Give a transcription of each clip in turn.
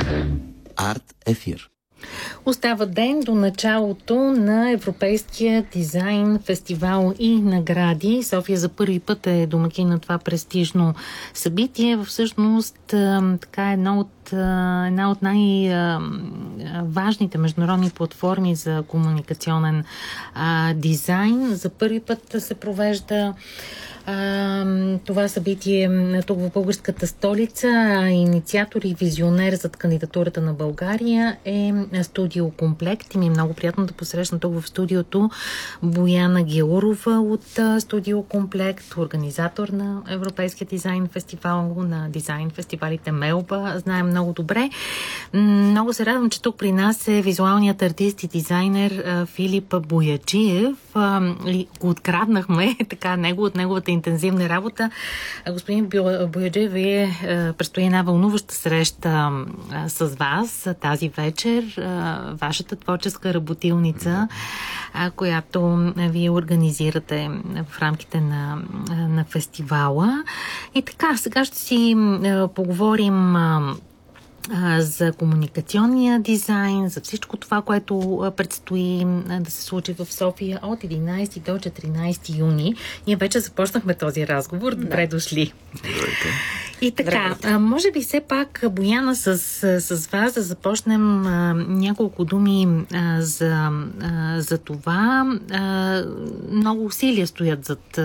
Арт Ефир. Остава ден до началото на Европейския дизайн фестивал и награди. София за първи път е домакин на това престижно събитие. Всъщност така една от най-важните международни платформи за комуникационен дизайн. За първи път се провежда това събитие тук в българската столица. Инициатор и визионер зад кандидатурата на България е Студио Комплект. И ми е много приятно да посрещна тук в студиото Бояна Гяурова от Студио Комплект, организатор на Европейския дизайн фестивал, на дизайн фестивалите Мелба. Знаем много добре. Много се радвам, че тук при нас е визуалният артист и дизайнер Филип Бояджиев. И го откраднахме от неговата интензивна работа. Господин Бояджиев, вие предстои една вълнуваща среща с вас тази вечер. Вашата творческа работилница, която вие организирате в рамките на фестивала. И така, сега ще си поговорим за комуникационния дизайн, за всичко това, което предстои да се случи в София от 11 до 14 юни. Ние вече започнахме този разговор. Добре дошли. Здравейте. И така, може би все пак, Бояна, с вас да започнем няколко думи за това. Много усилия стоят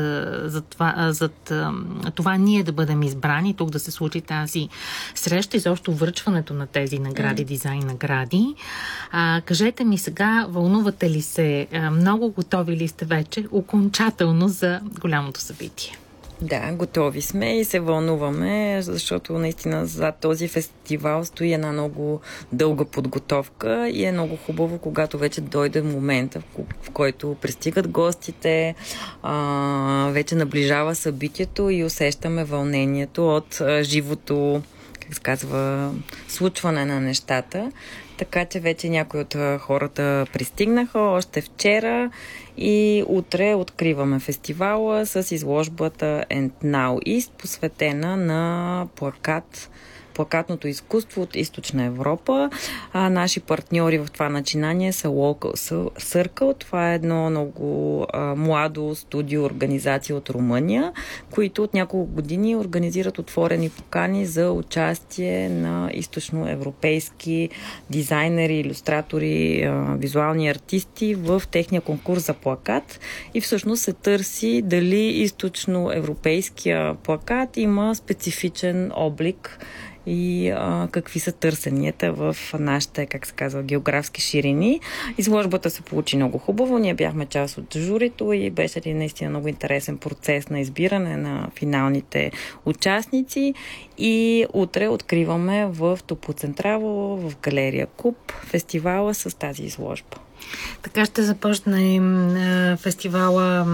зад това ние да бъдем избрани, тук да се случи тази среща и защо връчването на тези награди, дизайн награди. Кажете ми сега, вълнувате ли се? Много готови ли сте вече окончателно за голямото събитие? Да, готови сме и се вълнуваме, защото наистина за този фестивал стои една много дълга подготовка и е много хубаво, когато вече дойде момента, в който пристигат гостите, вече наближава събитието и усещаме вълнението от живото, как се казва, случване на нещата. Така че вече някои от хората пристигнаха още вчера и утре откриваме фестивала с изложбата And Now East, посветена на плакатното изкуство от Източна Европа. Наши партньори в това начинание са Local Circle. Това е едно много младо студио, организация от Румъния, които от няколко години организират отворени покани за участие на източноевропейски дизайнери, илюстратори, визуални артисти в техния конкурс за плакат. И всъщност се търси дали източноевропейския плакат има специфичен облик и какви са търсенията в нашите, как се казва, географски ширини. Изложбата се получи много хубаво. Ние бяхме част от журито и беше ли наистина много интересен процес на избиране на финалните участници. И утре откриваме в Топлоцентрало, в галерия Куб, фестивала с тази изложба. Така ще започне фестивала